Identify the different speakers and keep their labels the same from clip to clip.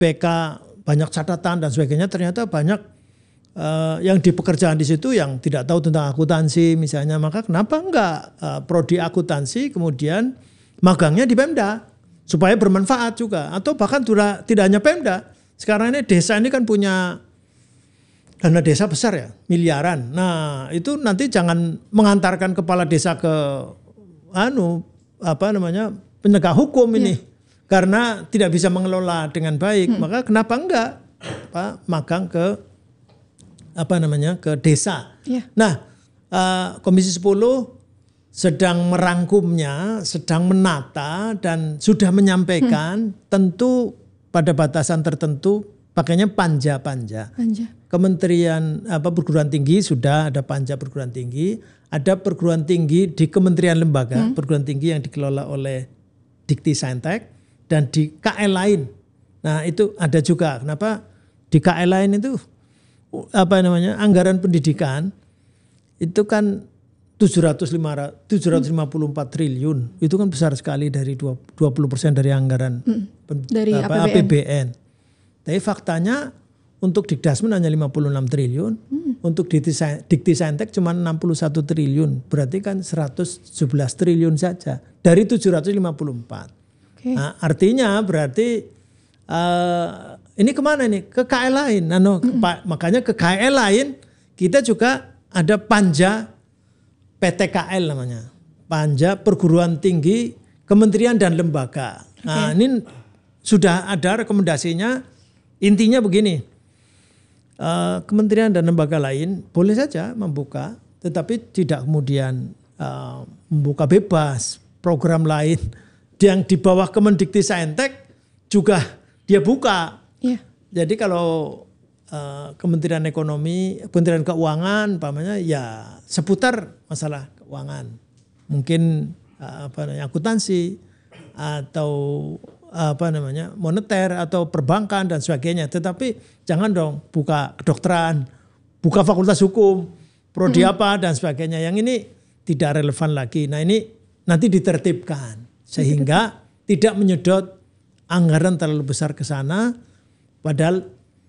Speaker 1: PK banyak catatan dan sebagainya, ternyata banyak yang di pekerjaan di situ yang tidak tahu tentang akuntansi misalnya. Maka kenapa enggak prodi akuntansi kemudian magangnya di Pemda supaya bermanfaat juga, atau bahkan tidak hanya Pemda. Sekarang ini desa ini kan punya dana desa besar ya, miliaran. Nah, itu nanti jangan mengantarkan kepala desa ke penegak hukum ini. Karena tidak bisa mengelola dengan baik. Maka kenapa enggak magang ke ke desa. Nah, Komisi 10 sedang merangkumnya, sedang menata dan sudah menyampaikan tentu pada batasan tertentu pakainya panja. Kementerian perguruan tinggi sudah ada panja perguruan tinggi, ada perguruan tinggi di kementerian lembaga, perguruan tinggi yang dikelola oleh Dikti-Saintek dan di KL lain. Nah, itu ada juga. Kenapa di KL lain itu anggaran pendidikan itu kan 754 triliun. Itu kan besar sekali dari 20% dari anggaran
Speaker 2: dari
Speaker 1: APBN. Tapi faktanya untuk Dikdasmen hanya 56 triliun, untuk Dikti-Saintek cuma 61 triliun. Berarti kan 111 triliun saja dari 754. Nah, artinya berarti ini kemana nih? Ke KL lain. Makanya ke KL lain kita juga ada panja PTKL namanya. Panja Perguruan Tinggi Kementerian dan Lembaga. Nah, ini sudah ada rekomendasinya. Intinya begini, kementerian dan lembaga lain boleh saja membuka, tetapi tidak kemudian membuka bebas. Program lain yang di bawah Kemendikti-Saintek juga dia buka. Jadi kalau Kementerian Ekonomi, Kementerian Keuangan, umpamanya ya seputar masalah keuangan, mungkin akuntansi atau moneter atau perbankan dan sebagainya. Tetapi jangan dong buka kedokteran, buka fakultas hukum, prodi apa dan sebagainya. Yang ini tidak relevan lagi. Nah, ini nanti ditertibkan sehingga tidak menyedot anggaran terlalu besar ke sana, padahal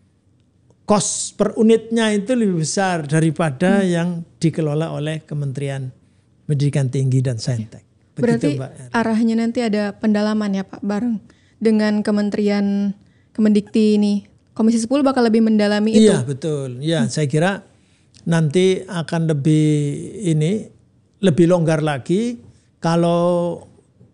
Speaker 1: kos per unitnya itu lebih besar daripada yang dikelola oleh Kementerian Pendidikan Tinggi dan Saintek.
Speaker 2: Berarti arahnya nanti ada pendalaman ya Pak, bareng dengan Kementerian Kemendikti ini. Komisi 10 bakal lebih mendalami itu.
Speaker 1: Iya betul. Ya, saya kira nanti akan lebih longgar lagi kalau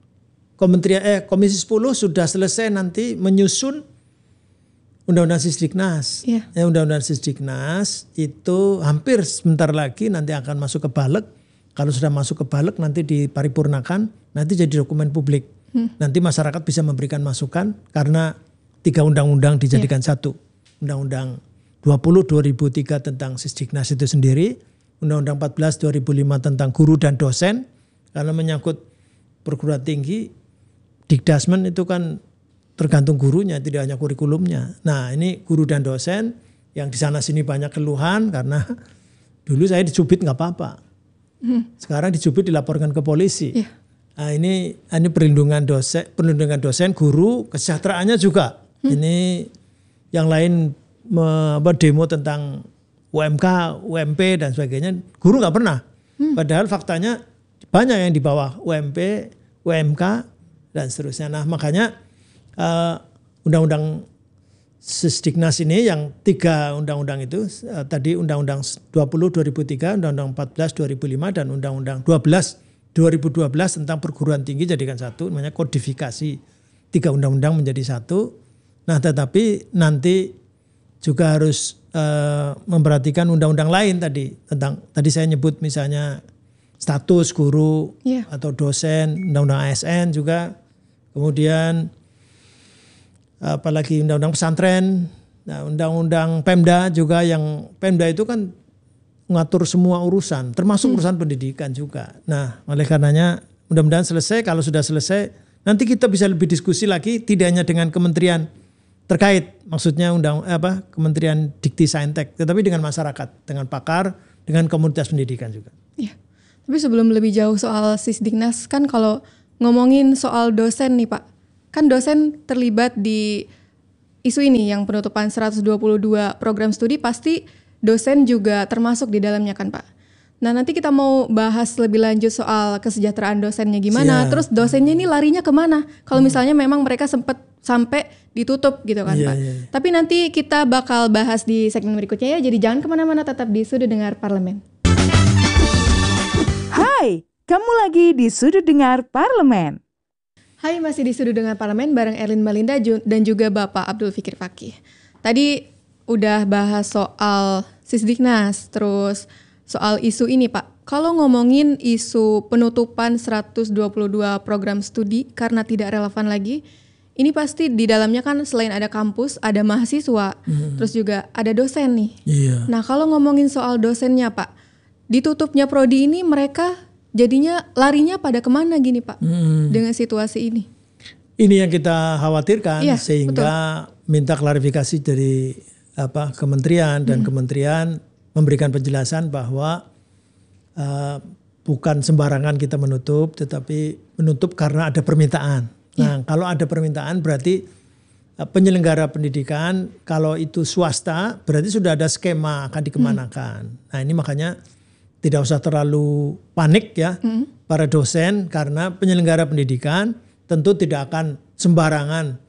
Speaker 1: Komisi 10 sudah selesai nanti menyusun Undang-Undang Sisdiknas. Undang-Undang Sisdiknas itu hampir sebentar lagi nanti akan masuk ke Baleg. Kalau sudah masuk ke Baleg nanti diparipurnakan, nanti jadi dokumen publik. Nanti masyarakat bisa memberikan masukan karena 3 undang-undang dijadikan satu. Undang-Undang 20/2003 tentang Sisdiknas itu sendiri, Undang-Undang 14/2005 tentang guru dan dosen, karena menyangkut perguruan tinggi, Dikdasmen itu kan tergantung gurunya, tidak hanya kurikulumnya. Nah, ini guru dan dosen yang di sana sini banyak keluhan karena dulu saya dicubit nggak apa-apa. Sekarang dicubit dilaporkan ke polisi. Nah, ini perlindungan dosen, guru, kesejahteraannya juga. Ini yang lain demo tentang UMK, UMP dan sebagainya, guru nggak pernah. Padahal faktanya banyak yang di bawah UMP, UMK dan seterusnya. Nah, makanya Undang-Undang Sisdiknas ini yang 3 undang-undang itu tadi Undang-Undang 20/2003, Undang-Undang 14/2005 dan Undang-Undang 12/2012 tentang perguruan tinggi jadikan satu, namanya kodifikasi 3 undang-undang menjadi satu. Nah, tetapi nanti juga harus memperhatikan undang-undang lain tadi saya nyebut misalnya status guru atau dosen, Undang-Undang ASN juga, kemudian apalagi Undang-Undang pesantren, nah, Undang-Undang Pemda juga, yang Pemda itu kan mengatur semua urusan, termasuk urusan pendidikan juga. Nah, oleh karenanya mudah-mudahan selesai. Kalau sudah selesai, nanti kita bisa lebih diskusi lagi, tidak hanya dengan kementerian terkait, maksudnya Kementerian Dikti-Saintek, tetapi dengan masyarakat, dengan pakar, dengan komunitas pendidikan juga.
Speaker 2: Tapi sebelum lebih jauh soal Sisdiknas, kan kalau ngomongin soal dosen nih Pak, kan dosen terlibat di isu ini yang penutupan 122 program studi, pasti dosen juga termasuk di dalamnya kan Pak? Nah nanti kita mau bahas lebih lanjut soal kesejahteraan dosennya gimana, terus dosennya ini larinya kemana kalau misalnya memang mereka sempat sampai ditutup gitu kan Pak. Tapi nanti kita bakal bahas di segmen berikutnya ya, jadi jangan kemana-mana, tetap di Sudut Dengar Parlemen.
Speaker 3: Hai, kamu lagi di Sudut Dengar Parlemen.
Speaker 2: Hai, masih di Sudut Dengar Parlemen bareng Erlin Melinda dan juga Bapak Abdul Fikir Fakih. Tadi udah bahas soal Sisdiknas, terus soal isu ini Pak. Kalau ngomongin isu penutupan 122 program studi karena tidak relevan lagi, ini pasti di dalamnya kan selain ada kampus, ada mahasiswa, terus juga ada dosen nih. Nah kalau ngomongin soal dosennya Pak, ditutupnya prodi ini mereka jadinya larinya pada kemana gini Pak dengan situasi ini?
Speaker 1: Ini yang kita khawatirkan sehingga minta klarifikasi dari kementerian dan kementerian memberikan penjelasan bahwa bukan sembarangan kita menutup, tetapi menutup karena ada permintaan. Nah, kalau ada permintaan berarti penyelenggara pendidikan, kalau itu swasta berarti sudah ada skema akan dikemanakan. Nah ini makanya tidak usah terlalu panik ya para dosen, karena penyelenggara pendidikan tentu tidak akan sembarangan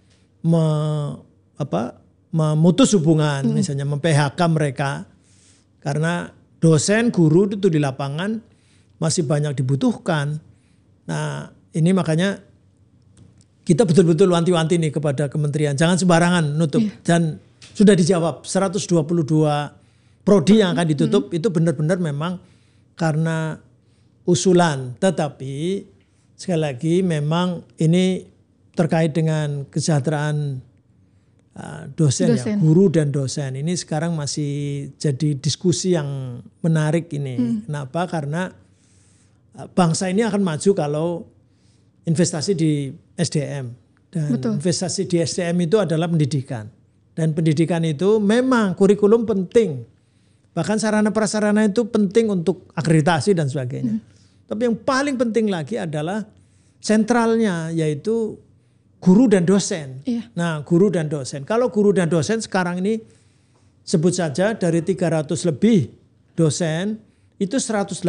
Speaker 1: memutus hubungan, misalnya mem-PHK mereka. Karena dosen, guru itu di lapangan masih banyak dibutuhkan. Nah ini makanya kita betul-betul wanti-wanti nih kepada kementerian. Jangan sembarangan nutup. Dan sudah dijawab 122 prodi yang akan ditutup itu benar-benar memang karena usulan. Tetapi sekali lagi memang ini terkait dengan kesejahteraan dosen ya, guru dan dosen. Ini sekarang masih jadi diskusi yang menarik ini. Kenapa? Karena bangsa ini akan maju kalau investasi di SDM. Dan investasi di SDM itu adalah pendidikan. Dan pendidikan itu memang kurikulum penting. Bahkan sarana prasarana itu penting untuk akreditasi dan sebagainya. Tapi yang paling penting lagi adalah sentralnya, yaitu guru dan dosen. Nah, guru dan dosen. Kalau guru dan dosen sekarang ini sebut saja dari 300 lebih dosen, itu 108.000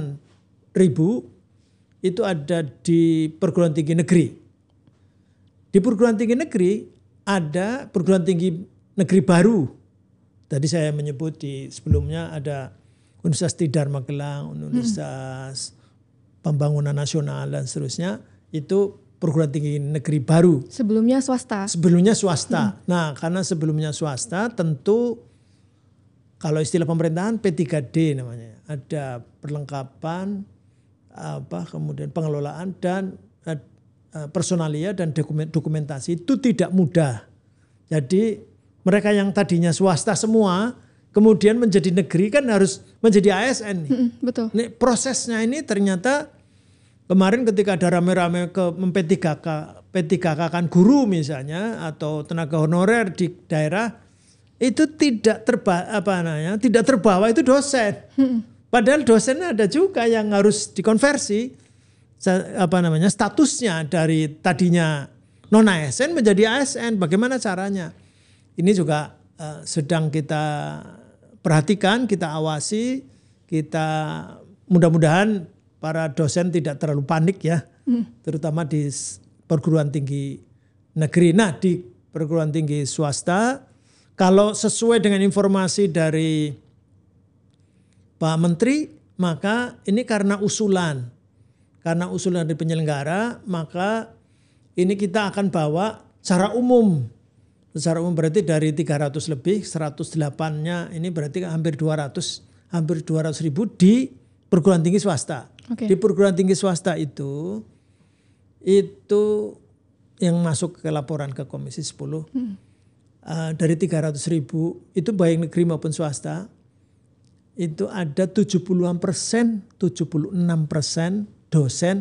Speaker 1: itu ada di perguruan tinggi negeri. Di perguruan tinggi negeri ada perguruan tinggi negeri baru. Tadi saya menyebut di sebelumnya ada Universitas Tidar Magelang, Universitas Pembangunan Nasional dan seterusnya. Itu perguruan tinggi negeri baru.
Speaker 2: Sebelumnya swasta.
Speaker 1: Sebelumnya swasta. Nah, karena sebelumnya swasta tentu kalau istilah pemerintahan P3D namanya. Ada perlengkapan, kemudian pengelolaan dan personalia dan dokumentasi itu tidak mudah. Jadi mereka yang tadinya swasta semua kemudian menjadi negeri kan harus menjadi ASN.
Speaker 2: Betul.
Speaker 1: Ini prosesnya ini ternyata kemarin ketika ada rame-rame ke P3K kan guru misalnya atau tenaga honorer di daerah itu tidak terbawa itu dosen. Padahal dosennya ada juga yang harus dikonversi statusnya dari tadinya non ASN menjadi ASN. Bagaimana caranya? Ini juga sedang kita perhatikan, kita awasi, kita mudah-mudahan para dosen tidak terlalu panik ya, terutama di perguruan tinggi negeri. Nah di perguruan tinggi swasta, kalau sesuai dengan informasi dari Pak Menteri, maka ini karena usulan dari penyelenggara, maka ini kita akan bawa secara umum. Secara umum berarti dari 300 lebih, 108-nya ini berarti hampir 200 ribu di perguruan tinggi swasta. Di perguruan tinggi swasta itu yang masuk ke laporan ke Komisi 10 dari 300 ribu itu baik negeri maupun swasta itu ada 76% dosen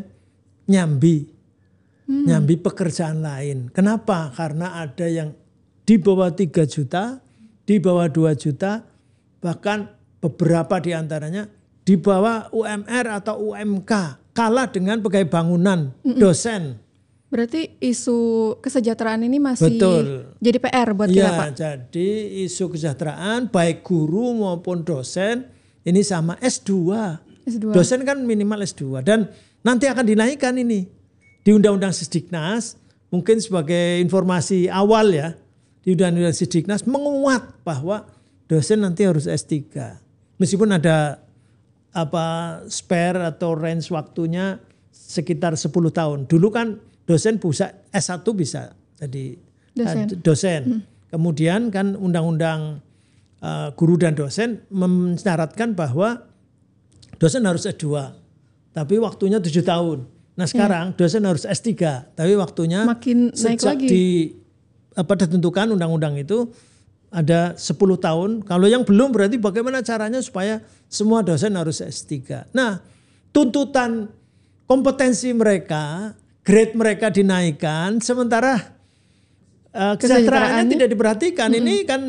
Speaker 1: nyambi pekerjaan lain. Kenapa? Karena ada yang di bawah 3 juta, di bawah 2 juta, bahkan beberapa di antaranya di bawah UMR atau UMK, kalah dengan pegawai bangunan, dosen.
Speaker 2: Berarti isu kesejahteraan ini masih jadi PR buat kita, Pak?
Speaker 1: Jadi isu kesejahteraan baik guru maupun dosen ini sama S2. Dosen kan minimal S2 dan nanti akan dinaikkan ini di Undang-Undang Sisdiknas. Mungkin sebagai informasi awal ya, di Undang-Undang Sisdiknas menguat bahwa dosen nanti harus S3. Meskipun ada spare atau range waktunya sekitar 10 tahun. Dulu kan dosen bisa S1 bisa jadi dosen. Kemudian kan undang-undang guru dan dosen mensyaratkan bahwa dosen harus S2. Tapi waktunya 7 tahun. Nah sekarang dosen harus S3. Tapi waktunya
Speaker 2: makin naik lagi.
Speaker 1: Ditentukan undang-undang itu ada 10 tahun. Kalau yang belum berarti bagaimana caranya supaya semua dosen harus S3. Nah tuntutan kompetensi mereka, grade mereka dinaikkan, sementara kesejahteraannya tidak diperhatikan. Ini kan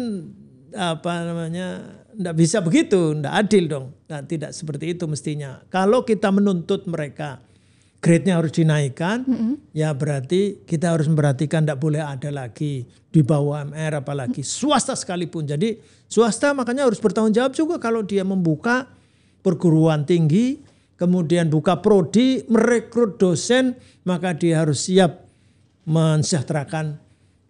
Speaker 1: tidak bisa begitu, tidak adil dong. Nah, tidak seperti itu mestinya. Kalau kita menuntut mereka grade-nya harus dinaikkan, ya berarti kita harus memperhatikan tidak boleh ada lagi di bawah UMR apalagi swasta sekalipun. Jadi swasta makanya harus bertanggung jawab juga kalau dia membuka perguruan tinggi, kemudian buka prodi, merekrut dosen, maka dia harus siap mensejahterakan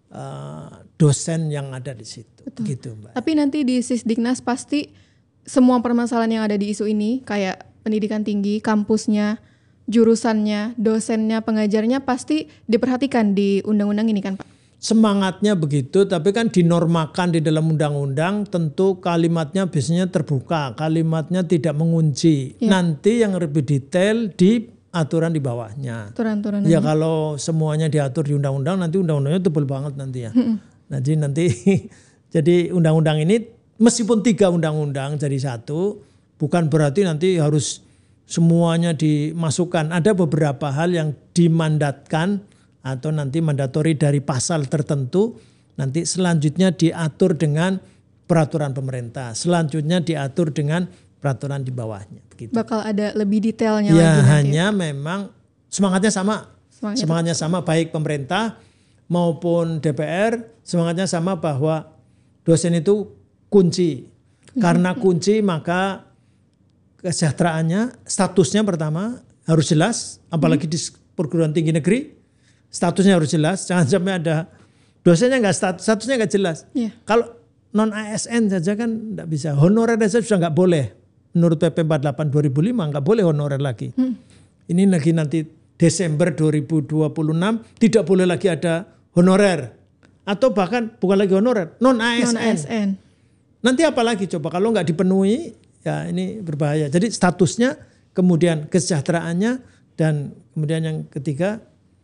Speaker 1: dosen yang ada di situ.
Speaker 2: Betul.
Speaker 1: Gitu, Mbak.
Speaker 2: Tapi nanti di Sisdiknas pasti semua permasalahan yang ada di isu ini kayak pendidikan tinggi, kampusnya, jurusannya, dosennya, pengajarnya pasti diperhatikan di undang-undang ini kan Pak?
Speaker 1: Semangatnya begitu, tapi kan dinormakan di dalam undang-undang, tentu kalimatnya biasanya terbuka, kalimatnya tidak mengunci. Ya. Nanti yang lebih detail di aturan di bawahnya.
Speaker 2: Aturan-aturan.
Speaker 1: Ya kalau semuanya diatur di undang-undang, nanti undang-undangnya tebal banget nanti ya. Nanti jadi undang-undang ini meskipun 3 undang-undang jadi satu, bukan berarti nanti harus semuanya dimasukkan. Ada beberapa hal yang dimandatkan atau nanti mandatori dari pasal tertentu, nanti selanjutnya diatur dengan peraturan pemerintah, selanjutnya diatur dengan peraturan di bawahnya. Begitu.
Speaker 2: Bakal ada lebih detailnya
Speaker 1: ya,
Speaker 2: lagi.
Speaker 1: Hanya memang semangatnya sama. Semangatnya sama baik pemerintah maupun DPR, semangatnya sama bahwa dosen itu kunci. Karena kunci maka kesejahteraannya, statusnya pertama harus jelas, apalagi di perguruan tinggi negeri. Statusnya harus jelas, jangan sampai ada dosennya statusnya nggak jelas. Yeah. Kalau non ASN saja kan nggak bisa, honorer saja sudah nggak boleh. Menurut PP 48 2005 nggak boleh honorer lagi. Ini lagi nanti Desember 2026 tidak boleh lagi ada honorer atau bahkan bukan lagi honorer, non ASN. Nanti apalagi coba kalau nggak dipenuhi, ya ini berbahaya. Jadi statusnya, kemudian kesejahteraannya, dan kemudian yang ketiga.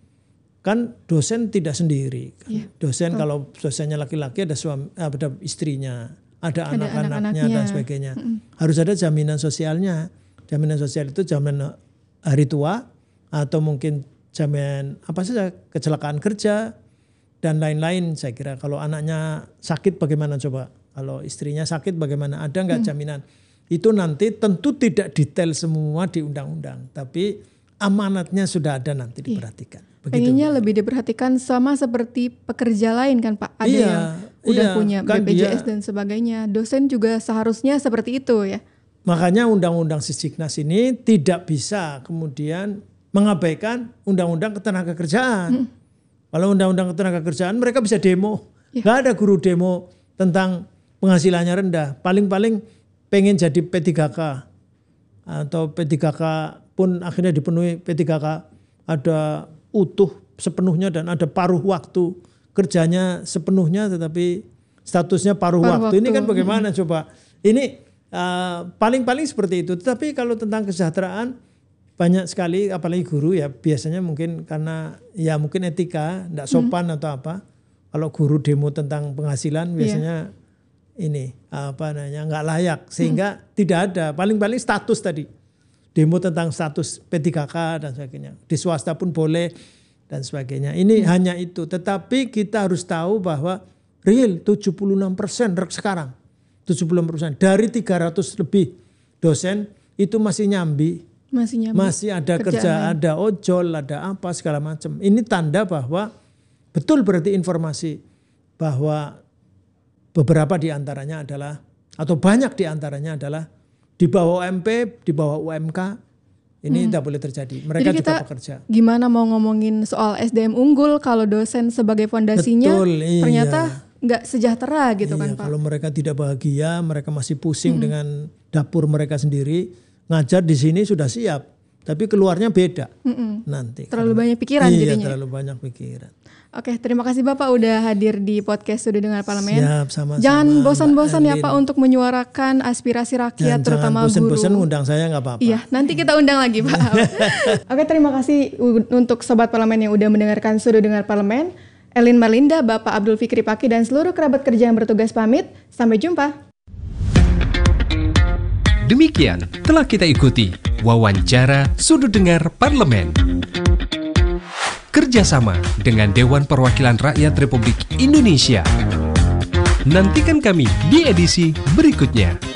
Speaker 1: Kan dosen tidak sendiri. Kan. Dosen kalau dosennya laki-laki ada istrinya, ada anak-anaknya dan sebagainya. Harus ada jaminan sosialnya. Jaminan sosial itu jaminan hari tua atau mungkin jaminan apa saja, kecelakaan kerja dan lain-lain. Saya kira kalau anaknya sakit bagaimana coba? Kalau istrinya sakit bagaimana? Ada nggak jaminan? Itu nanti tentu tidak detail semua di undang-undang, tapi amanatnya sudah ada nanti diperhatikan.
Speaker 2: Pengennya lebih diperhatikan sama seperti pekerja lain kan Pak. Ada yang udah punya kan BPJS dan sebagainya. Dosen juga seharusnya seperti itu ya.
Speaker 1: Makanya undang-undang Sisdiknas ini tidak bisa kemudian mengabaikan undang-undang ketenagakerjaan. Kalau undang-undang ketenagakerjaan mereka bisa demo. Gak ada guru demo tentang penghasilannya rendah. Paling-paling pengen jadi P3K. Atau P3K pun akhirnya dipenuhi P3K ada utuh sepenuhnya dan ada paruh waktu, kerjanya sepenuhnya tetapi statusnya paruh waktu. Ini kan bagaimana coba? Ini paling-paling seperti itu. Tetapi kalau tentang kesejahteraan banyak sekali, apalagi guru ya biasanya mungkin karena ya mungkin etika, tidak sopan atau apa. Kalau guru demo tentang penghasilan biasanya ini nggak layak sehingga tidak ada. Paling-paling status tadi. Demo tentang status P3K dan sebagainya. Di swasta pun boleh dan sebagainya. Ini hanya itu. Tetapi kita harus tahu bahwa real 76% sekarang. 76%. Dari 300 lebih dosen itu masih nyambi. masih ada kerja, ada ojol, ada apa segala macam. Ini tanda bahwa betul berarti informasi bahwa beberapa di antaranya adalah atau banyak di antaranya adalah di bawah UMP, di bawah UMK. Ini tidak boleh terjadi. Mereka
Speaker 2: jadi
Speaker 1: juga pekerja.
Speaker 2: Gimana mau ngomongin soal SDM unggul kalau dosen sebagai fondasinya ternyata nggak sejahtera gitu kan Pak.
Speaker 1: Kalau mereka tidak bahagia, mereka masih pusing dengan dapur mereka sendiri. Ngajar di sini sudah siap, tapi keluarnya beda nanti.
Speaker 2: Terlalu banyak pikiran jadinya.
Speaker 1: Terlalu banyak pikiran.
Speaker 2: Oke, terima kasih Bapak udah hadir di podcast Sudut Dengar Parlemen.
Speaker 1: Siap, sama-sama.
Speaker 2: Jangan bosan-bosan ya Pak untuk menyuarakan aspirasi rakyat, terutama
Speaker 1: jangan bosan-bosan
Speaker 2: guru.
Speaker 1: undang saya nggak apa-apa.
Speaker 2: Iya, nanti kita undang lagi Pak. Oke, terima kasih untuk Sobat Parlemen yang udah mendengarkan Sudut Dengar Parlemen. Elin Marlinda, Bapak Abdul Fikri Fakih, dan seluruh kerabat kerja yang bertugas pamit. Sampai jumpa.
Speaker 4: Demikian telah kita ikuti wawancara Sudut Dengar Parlemen. Kerjasama dengan Dewan Perwakilan Rakyat Republik Indonesia. Nantikan kami di edisi berikutnya.